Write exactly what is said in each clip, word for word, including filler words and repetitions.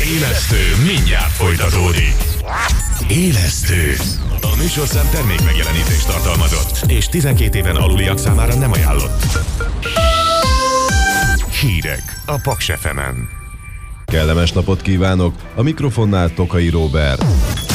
Élesztő mindjárt folytatódik. Élesztő. A műsorszám termék megjelenítést tartalmazott, és tizenkét éven aluliak számára nem ajánlott. Hírek a Paks ef emen. Kellemes napot kívánok! A mikrofonnál Tokai Róbert.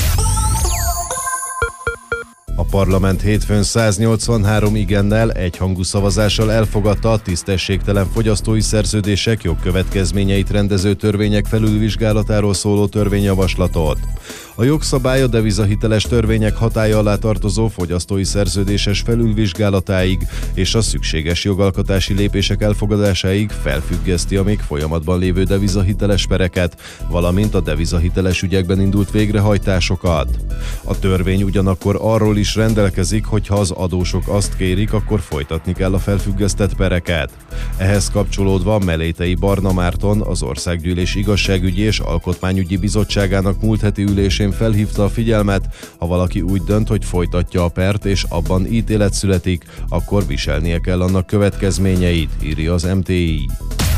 A parlament hétfőn száznyolcvanhárom igennel, egyhangú szavazással elfogadta a tisztességtelen fogyasztói szerződések jogkövetkezményeit rendező törvények felülvizsgálatáról szóló törvényjavaslatot. A jogszabály a devizahiteles törvények hatálya alá tartozó fogyasztói szerződéses felülvizsgálatáig és a szükséges jogalkotási lépések elfogadásáig felfüggeszti a még folyamatban lévő devizahiteles pereket, valamint a devizahiteles ügyekben indult végrehajtásokat. A törvény ugyanakkor arról is rendelkezik, hogy ha az adósok azt kérik, akkor folytatni kell a felfüggesztett pereket. Ehhez kapcsolódva Melétei Barna Márton, az Országgyűlés Igazságügyi és Alkotmányügyi Bizottságának múlt heti ülésén felhívta a figyelmet, ha valaki úgy dönt, hogy folytatja a pert és abban ítélet születik, akkor viselnie kell annak következményeit, írja az em té i.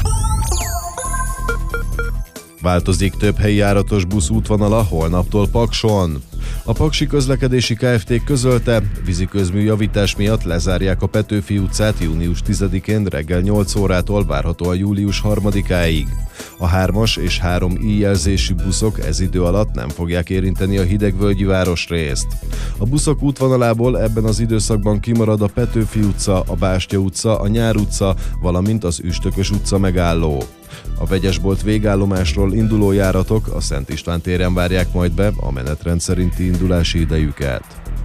Változik több helyi járatos busz útvonala holnaptól Pakson. A Paksi Közlekedési Kft. Közölte, víziközmű javítás miatt lezárják a Petőfi utcát június tizedikén reggel nyolc órától várhatóan július harmadikáig. A hármas és három i jelzésű buszok ez idő alatt nem fogják érinteni a Hidegvölgyi városrészt. A buszok útvonalából ebben az időszakban kimarad a Petőfi utca, a Bástya utca, a Nyár utca, valamint az Üstökös utca megálló. A Vegyesbolt végállomásról induló járatok a Szent István téren várják majd be a menetrend szerinti indulási idejüket.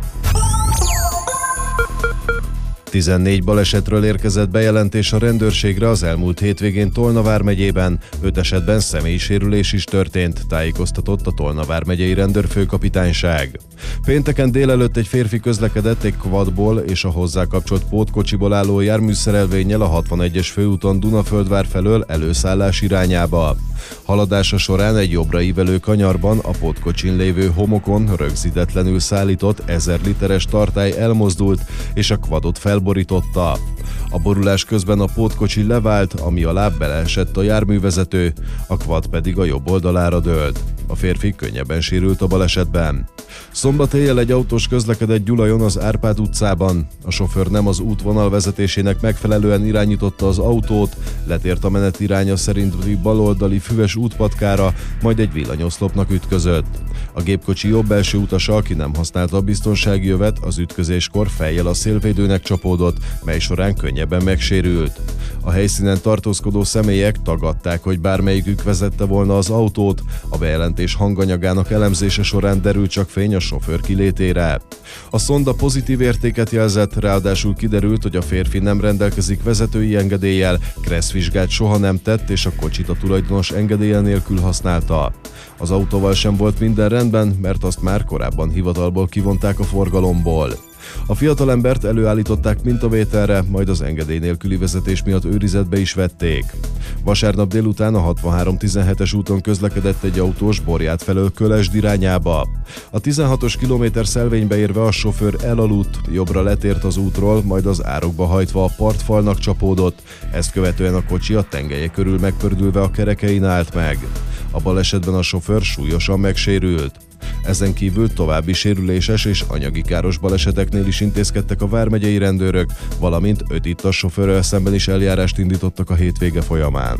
tizennégy balesetről érkezett bejelentés a rendőrségre az elmúlt hétvégén Tolna vármegyében, öt esetben személyi sérülés is történt, tájékoztatott a Tolna vármegyei rendőrfőkapitányság. Pénteken délelőtt egy férfi közlekedett egy quadból és a hozzá kapcsolt pótkocsiból álló járműszerelvénnyel a hatvanegyes főúton Dunaföldvár felől előszállás irányába. Haladása során egy jobbra ívelő kanyarban a pótkocsin lévő homokon rögzítetlenül szállított ezer literes tartály elmozdult és a quadot felborította. A borulás közben a pótkocsi levált, ami alá beleesett a járművezető, a quad pedig a jobb oldalára dőlt. A férfi könnyebben sérült a balesetben. Szombat éjjel egy autós közlekedett Gyulajon az Árpád utcában. A sofőr nem az útvonal vezetésének megfelelően irányította az autót, letért a menetiránya szerinti baloldali füves útpatkára, majd egy villanyoszlopnak ütközött. A gépkocsi jobb belső utasa, aki nem használta a biztonsági jövet, az ütközéskor fejjel a szélvédőnek csapódott, mely során könnyebben megsérült. A helyszínen tartózkodó személyek tagadták, hogy bármelyikük vezette volna az autót, a bejelentés hanganyagának elemzése során derült csak fény a sofőr kilétére. A szonda pozitív értéket jelzett, ráadásul kiderült, hogy a férfi nem rendelkezik vezetői engedéllyel, kresszvizsgát soha nem tett, és a kocsit a tulajdonos engedélye nélkül használta. Az autóval sem volt minden rendben, mert azt már korábban hivatalból kivonták a forgalomból. A fiatalembert előállították mintavételre, majd az engedély nélküli vezetés miatt őrizetbe is vették. Vasárnap délután a hatvanhárom tizenhetes úton közlekedett egy autós Borját felől Kölesd irányába. A tizenhatos kilométer szelvénybe érve a sofőr elaludt, jobbra letért az útról, majd az árokba hajtva a partfalnak csapódott, ezt követően a kocsi a tengelye körül megpördülve a kerekein állt meg. A balesetben a sofőr súlyosan megsérült. Ezen kívül további sérüléses és anyagi káros baleseteknél is intézkedtek a vármegyei rendőrök, valamint öt ittas sofőrrel szemben is eljárást indítottak a hétvége folyamán.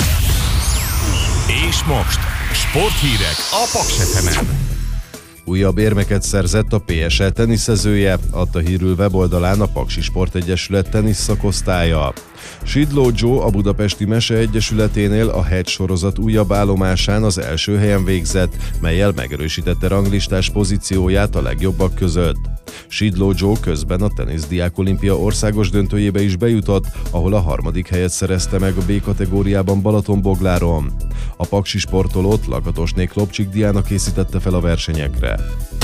És most sporthírek a Paks ef emen. Újabb érmeket szerzett a pé es el teniszezője, adta hírül weboldalán a Paksi Sportegyesület tenisz szakosztálya. Sidló Joe a Budapesti Mese Egyesületénél a Hedge sorozat újabb állomásán az első helyen végzett, mellyel megerősítette ranglistás pozícióját a legjobbak között. Sidló Joe közben a teniszdiák olimpia országos döntőjébe is bejutott, ahol a harmadik helyet szerezte meg a B kategóriában Balatonbogláron. A paksi sportolót Lakatosné Klopcsik Diana készítette fel a versenyekre.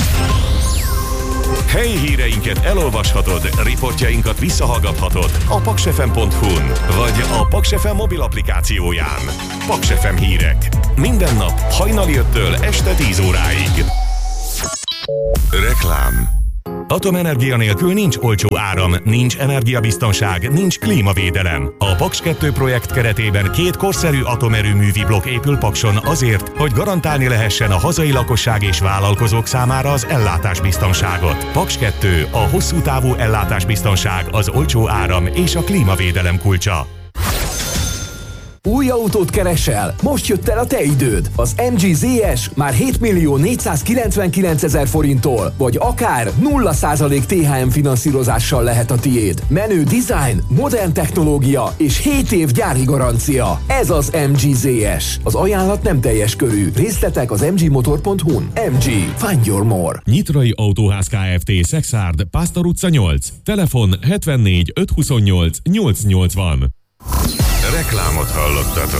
Helyi híreinket elolvashatod, riportjainkat visszahallgathatod a paksefem pont hu-n vagy a Paks ef em mobil applikációján. Paks ef em hírek. Minden nap hajnali öttől este tíz óráig. Reklám. Atomenergia nélkül nincs olcsó áram, nincs energiabiztonság, nincs klímavédelem. A Paks kettő projekt keretében két korszerű atomerőművi blokk épül Pakson azért, hogy garantálni lehessen a hazai lakosság és vállalkozók számára az ellátásbiztonságot. Paks kettő, a hosszú távú ellátásbiztonság, az olcsó áram és a klímavédelem kulcsa. Új autót keresel? Most jött el a te időd! Az em gé zé es már hét millió négyszázkilencvenkilencezer forinttól, vagy akár nulla százalék té há em finanszírozással lehet a tiéd. Menő design, modern technológia és hét év gyári garancia. Ez az em gé zé es. Az ajánlat nem teljes körű. Részletek az em gé motor pont hu-n. em gé. Find your more. Nyitrai Autóház Kft. Szexárd, Pásztor utca nyolc. Telefon hetvennégy ötszázhuszonnyolc nyolcszáznyolcvan. Reklámot hallottatok.